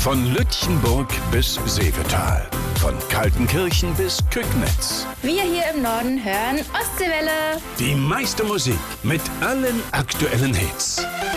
Von Lütjenburg bis Seevetal. Von Kaltenkirchen bis Kücknitz. Wir hier im Norden hören Ostseewelle. Die meiste Musik mit allen aktuellen Hits.